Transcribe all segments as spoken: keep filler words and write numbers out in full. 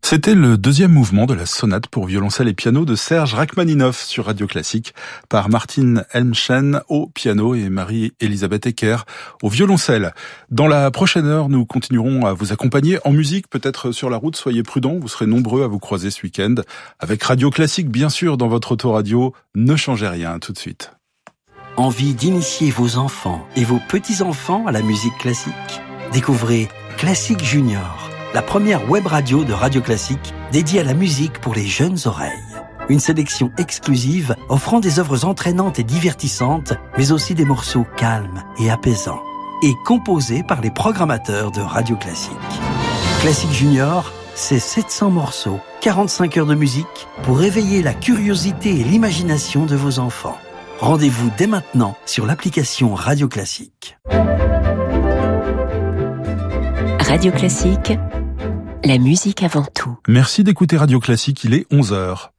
C'était le deuxième mouvement de la sonate pour violoncelle et piano de Serge Rachmaninov sur Radio Classique par Martin Helmchen au piano et Marie-Elisabeth Ecker au violoncelle. Dans la prochaine heure, nous continuerons à vous accompagner en musique, peut-être sur la route. Soyez prudents, vous serez nombreux à vous croiser ce week-end. Avec Radio Classique, bien sûr, dans votre autoradio. Ne changez rien, tout de suite. Envie d'initier vos enfants et vos petits-enfants à la musique classique? Découvrez Classique Junior, la première web radio de Radio Classique dédiée à la musique pour les jeunes oreilles. Une sélection exclusive offrant des œuvres entraînantes et divertissantes, mais aussi des morceaux calmes et apaisants, et composés par les programmateurs de Radio Classique. Classique Junior, c'est sept cents morceaux, quarante-cinq heures de musique pour éveiller la curiosité et l'imagination de vos enfants. Rendez-vous dès maintenant sur l'application Radio Classique. Radio Classique, la musique avant tout. Merci d'écouter Radio Classique, il est onze heures.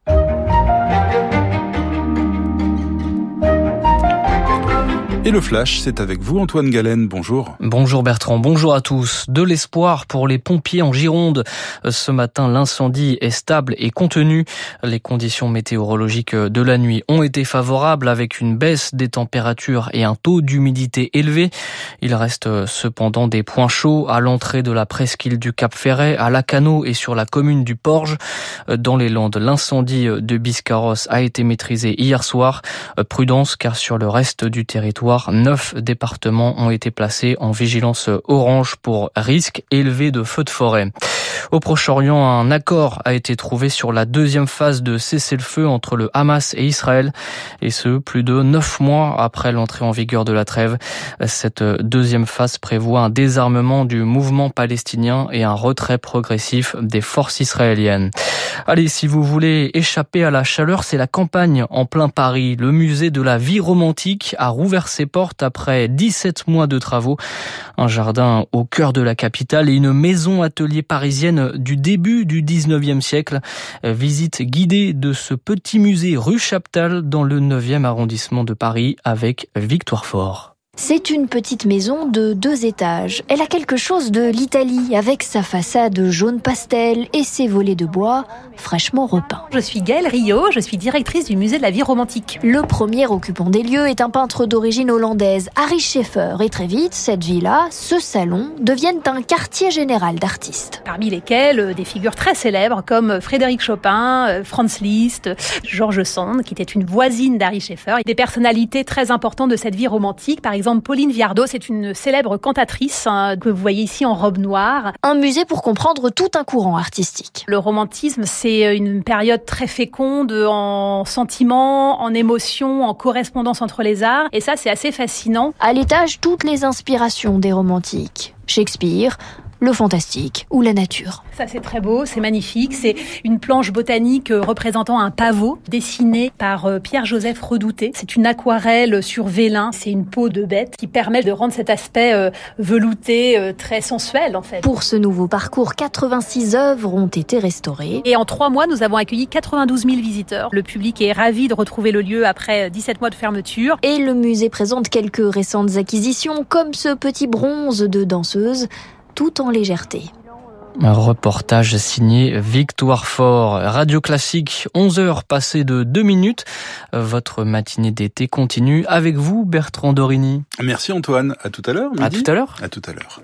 Et le Flash, c'est avec vous Antoine Galen, bonjour. Bonjour Bertrand, bonjour à tous. De l'espoir pour les pompiers en Gironde. Ce matin, l'incendie est stable et contenu. Les conditions météorologiques de la nuit ont été favorables avec une baisse des températures et un taux d'humidité élevé. Il reste cependant des points chauds à l'entrée de la presqu'île du Cap-Ferret, à Lacanau et sur la commune du Porge. Dans les Landes, l'incendie de Biscarrosse a été maîtrisé hier soir. Prudence car sur le reste du territoire, neuf départements ont été placés en vigilance orange pour risque élevé de feux de forêt. Au Proche-Orient, un accord a été trouvé sur la deuxième phase de cessez-le-feu entre le Hamas et Israël, et ce, plus de neuf mois après l'entrée en vigueur de la trêve. Cette deuxième phase prévoit un désarmement du mouvement palestinien et un retrait progressif des forces israéliennes. Allez, si vous voulez échapper à la chaleur, c'est la campagne en plein Paris. Le musée de la vie romantique a rouvert ses portes après dix-sept mois de travaux. Un jardin au cœur de la capitale et une maison-atelier parisienne du début du dix-neuvième siècle. Visite guidée de ce petit musée rue Chaptal dans le neuvième arrondissement de Paris avec Victoire Fort. C'est une petite maison de deux étages. Elle a quelque chose de l'Italie, avec sa façade jaune pastel et ses volets de bois fraîchement repeints. Je suis Gaëlle Rio, je suis directrice du musée de la vie romantique. Le premier occupant des lieux est un peintre d'origine hollandaise, Harry Scheffer. Et très vite, cette villa, ce salon, deviennent un quartier général d'artistes. Parmi lesquels des figures très célèbres comme Frédéric Chopin, Franz Liszt, George Sand, qui était une voisine d'Harry Scheffer. Des personnalités très importantes de cette vie romantique, par exemple Pauline Viardot, c'est une célèbre cantatrice hein, que vous voyez ici en robe noire. Un musée pour comprendre tout un courant artistique. Le romantisme, c'est une période très féconde en sentiments, en émotions, en correspondance entre les arts. Et ça, c'est assez fascinant. À l'étage, toutes les inspirations des romantiques. Shakespeare, le fantastique ou la nature. Ça, c'est très beau, c'est magnifique. C'est une planche botanique représentant un pavot dessiné par Pierre-Joseph Redouté. C'est une aquarelle sur vélin. C'est une peau de bête qui permet de rendre cet aspect velouté très sensuel, en fait. Pour ce nouveau parcours, quatre-vingt-six œuvres ont été restaurées. Et en trois mois, nous avons accueilli quatre-vingt-douze mille visiteurs. Le public est ravi de retrouver le lieu après dix-sept mois de fermeture. Et le musée présente quelques récentes acquisitions, comme ce petit bronze de danseuse, tout en légèreté. Un reportage signé Victoire Fort. Radio Classique, onze heures passées de deux minutes. Votre matinée d'été continue avec vous, Bertrand Dorini. Merci Antoine. À tout à l'heure. Midi. À tout à l'heure. À tout à l'heure.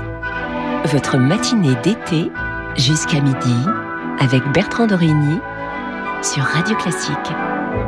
Votre matinée d'été jusqu'à midi avec Bertrand Dorini sur Radio Classique.